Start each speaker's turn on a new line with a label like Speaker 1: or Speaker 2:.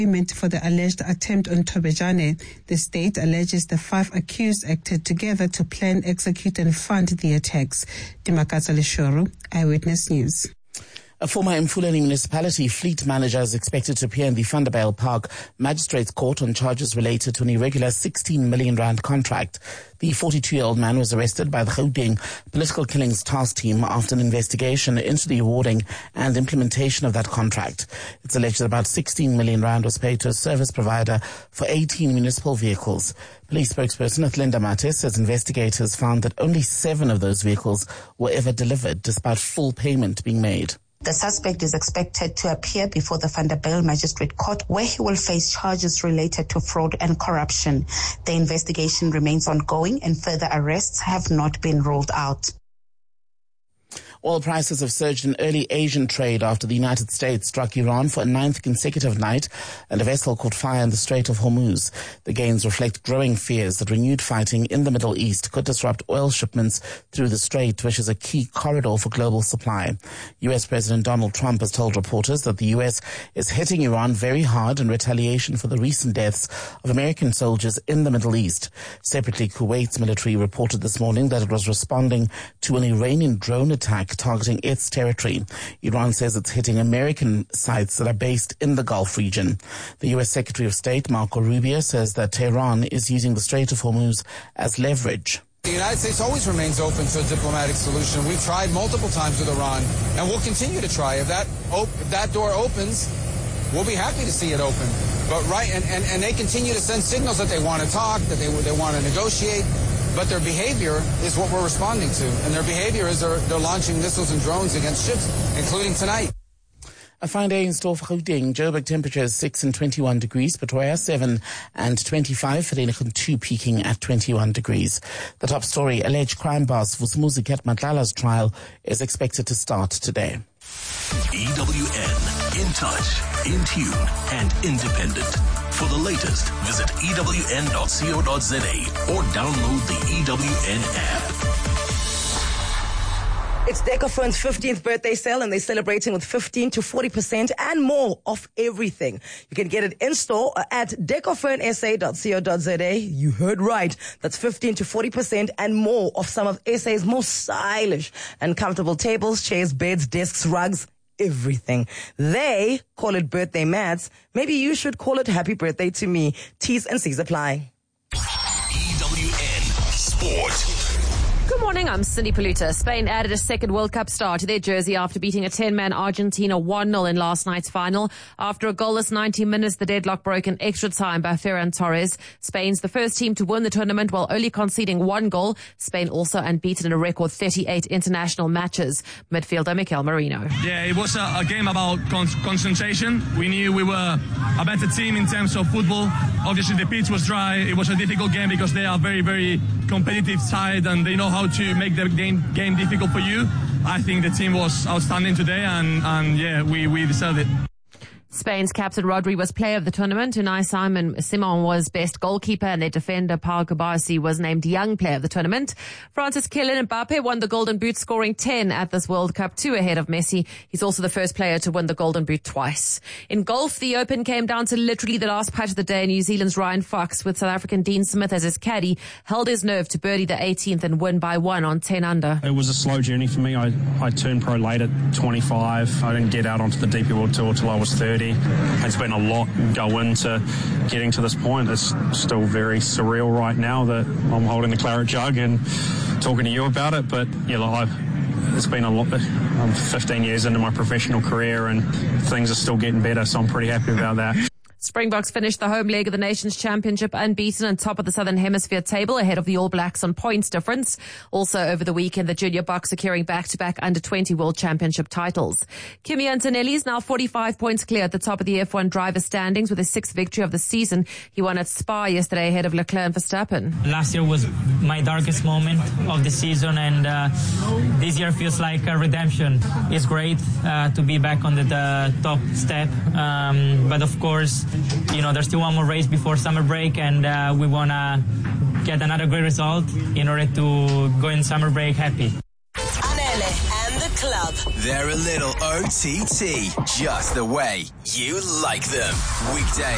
Speaker 1: Payment for the alleged attempt on Thobejane. The state alleges the 5 accused acted together to plan, execute and fund the attacks. Dimakatsa Leshoro, Eyewitness News.
Speaker 2: A former Mfuleni municipality fleet manager is expected to appear in the Vanderbijl Park Magistrates Court on charges related to an irregular 16 million rand contract. The 42-year-old man was arrested by the Gauteng Political Killings Task Team after an investigation into the awarding and implementation of that contract. It's alleged that about 16 million rand was paid to a service provider for 18 municipal vehicles. Police spokesperson Athlinda Mattis says investigators found that only 7 of those vehicles were ever delivered, despite full payment being made.
Speaker 3: The suspect is expected to appear before the Vanderbijl Magistrate Court, where he will face charges related to fraud and corruption. The investigation remains ongoing and further arrests have not been ruled out.
Speaker 2: Oil prices have surged in early Asian trade after the United States struck Iran for a 9th consecutive night and a vessel caught fire in the Strait of Hormuz. The gains reflect growing fears that renewed fighting in the Middle East could disrupt oil shipments through the strait, which is a key corridor for global supply. U.S. President Donald Trump has told reporters that the U.S. is hitting Iran very hard in retaliation for the recent deaths of American soldiers in the Middle East. Separately, Kuwait's military reported this morning that it was responding to an Iranian drone attack targeting its territory. Iran says it's hitting American sites that are based in the Gulf region. The U.S. Secretary of State, Marco Rubio, says that Tehran is using the Strait of Hormuz as leverage.
Speaker 4: The United States always remains open to a diplomatic solution. We've tried multiple times with Iran, and we'll continue to try. If that door opens, we'll be happy to see it open. But and they continue to send signals that they want to talk, that they want to negotiate. But their behavior is what we're responding to. And their behavior is they're launching missiles and drones against ships, including tonight.
Speaker 2: A fine day in store for Gauteng. Joburg temperatures 6 and 21 degrees. Pretoria 7 and 25. Vereeniging 2 peaking at 21 degrees. The top story, alleged crime boss Vusumuzi Matlala's trial is expected to start today.
Speaker 5: EWN, in touch, in tune and independent. For the latest, visit ewn.co.za or download the EWN app.
Speaker 6: It's Decophone's 15th birthday sale, and they're celebrating with 15 to 40% and more off everything. You can get it in store at decophoneSA.co.za. You heard right. That's 15 to 40% and more of some of SA's most stylish and comfortable tables, chairs, beds, desks, rugs, everything. They call it birthday mats. Maybe you should call it happy birthday to me. T's and C's apply.
Speaker 5: EWN Sport.
Speaker 7: Good morning, I'm Cindy Paluta. Spain added a second World Cup star to their jersey after beating a 10-man Argentina 1-0 in last night's final. After a goalless 90 minutes, the deadlock broke in extra time by Ferran Torres. Spain's the first team to win the tournament while only conceding 1 goal. Spain also unbeaten in a record 38 international matches. Midfielder Mikel Merino.
Speaker 8: Yeah, it was a game about concentration. We knew we were a better team in terms of football. Obviously, the pitch was dry. It was a difficult game because they are very, very competitive side and they know how to make the game difficult for you. I think the team was outstanding today and yeah, we deserved it.
Speaker 7: Spain's captain Rodri was player of the tournament. Unai Simon was best goalkeeper and their defender Pau Kubasi was named young player of the tournament. Francis Kylian Mbappe won the Golden Boot, scoring 10 at this World Cup, 2 ahead of Messi. He's also the first player to win the Golden Boot twice. In golf, the Open came down to literally the last putt of the day. New Zealand's Ryan Fox, with South African Dean Smith as his caddy, held his nerve to birdie the 18th and win by 1 on 10 under.
Speaker 9: It was a slow journey for me. I turned pro late at 25. I didn't get out onto the DP World Tour till I was 30. It's been a lot go into getting to this point. It's still very surreal right now that I'm holding the claret jug and talking to you about it. But yeah, it's been a lot. I'm 15 years into my professional career and things are still getting better, so I'm pretty happy about that.
Speaker 7: Springboks finished the home leg of the Nations Championship unbeaten on top of the Southern Hemisphere table ahead of the All Blacks on points difference. Also over the weekend, the Junior Bucks securing back-to-back Under-20 World Championship titles. Kimi Antonelli is now 45 points clear at the top of the F1 driver standings with his 6th victory of the season. He won at Spa yesterday ahead of Leclerc and Verstappen.
Speaker 10: Last year was my darkest moment of the season, and this year feels like a redemption. It's great to be back on the top step, but of course, there's still one more race before summer break, and we want to get another great result in order to go in summer break happy.
Speaker 5: Anele and the club. They're a little OTT, just the way you like them. Weekdays.